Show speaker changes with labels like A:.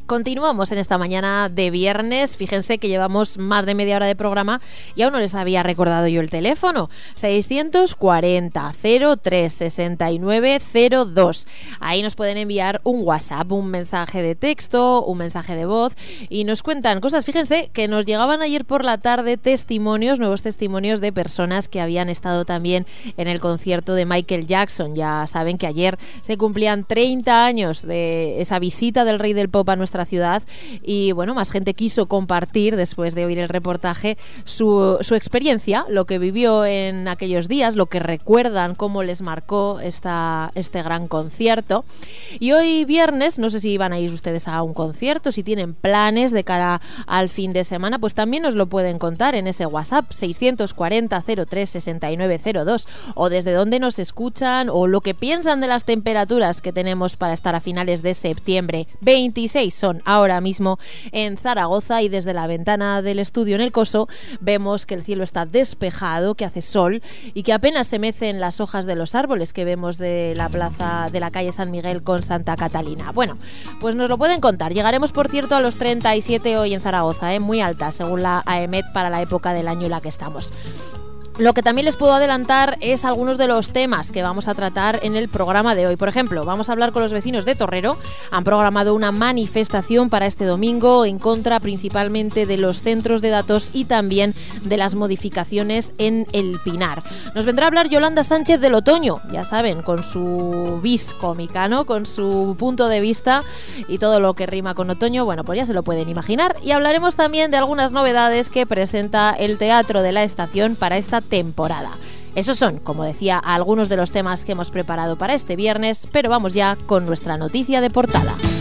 A: Continuamos en esta mañana de viernes. Fíjense que llevamos más de media hora de programa y aún no les había recordado yo el teléfono. 640 03 69 02. Ahí nos pueden enviar un WhatsApp, un mensaje de texto, un mensaje de voz y nos cuentan cosas. Fíjense que nos llegaban ayer por la tarde nuevos testimonios de personas que habían estado también en el concierto de Michael Jackson. Ya saben que ayer se cumplían 30 años de esa visita del Rey del Pop a nuestra ciudad y bueno, más gente quiso compartir después de oír el reportaje su experiencia, lo que vivió en aquellos días, lo que recuerdan, cómo les marcó este gran concierto. Y hoy viernes, no sé si van a ir ustedes a un concierto, si tienen planes de cara al fin de semana, pues también nos lo pueden contar en ese WhatsApp 640 03 69 02 o desde dónde nos escuchan o lo que piensan de las temperaturas que tenemos para estar a finales de septiembre. 26 son ahora mismo en Zaragoza y desde la ventana del estudio en el Coso vemos que el cielo está despejado, que hace sol y que apenas se mecen las hojas de los árboles que vemos de la plaza de la calle San Miguel con Santa Catalina. Bueno, pues nos lo pueden contar. Llegaremos, por cierto, a los 37 hoy en Zaragoza, muy alta según la AEMET para la época del año en la que estamos. Lo que también les puedo adelantar es algunos de los temas que vamos a tratar en el programa de hoy. Por ejemplo, vamos a hablar con los vecinos de Torrero. Han programado una manifestación para este domingo en contra principalmente de los centros de datos y también de las modificaciones en El Pinar. Nos vendrá a hablar Yolanda Sánchez del otoño, ya saben, con su vis cómica, ¿no? Con su punto de vista y todo lo que rima con otoño, bueno, pues ya se lo pueden imaginar. Y hablaremos también de algunas novedades que presenta el Teatro de la Estación para esta temporada. Esos son, como decía, algunos de los temas que hemos preparado para este viernes, pero vamos ya con nuestra noticia de portada.